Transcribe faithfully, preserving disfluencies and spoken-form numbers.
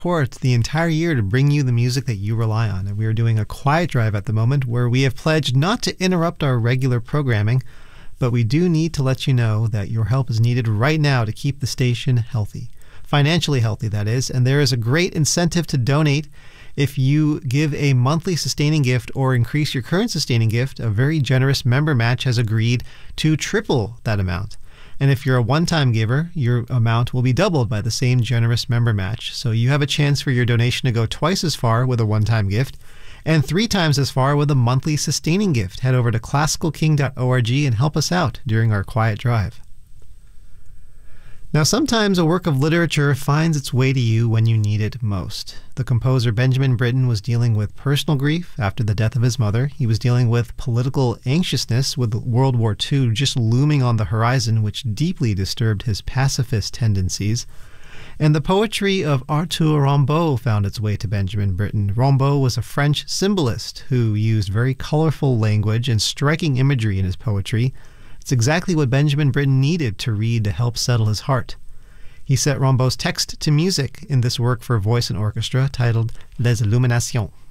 support the entire year to bring you the music that you rely on. And we are doing a quiet drive at the moment where we have pledged not to interrupt our regular programming, but we do need to let you know that your help is needed right now to keep the station healthy. Financially healthy, that is. And there is a great incentive to donate. If you give a monthly sustaining gift or increase your current sustaining gift, a very generous member match has agreed to triple that amount. And if you're a one-time giver, your amount will be doubled by the same generous member match. So you have a chance for your donation to go twice as far with a one-time gift and three times as far with a monthly sustaining gift. Head over to classical king dot org and help us out during our quiet drive. Now, sometimes a work of literature finds its way to you when you need it most. The composer Benjamin Britten was dealing with personal grief after the death of his mother. He was dealing with political anxiousness with World War Two just looming on the horizon, which deeply disturbed his pacifist tendencies. And the poetry of Arthur Rimbaud found its way to Benjamin Britten. Rimbaud was a French symbolist who used very colorful language and striking imagery in his poetry. It's exactly what Benjamin Britten needed to read to help settle his heart. He set Rimbaud's text to music in this work for voice and orchestra titled Les Illuminations.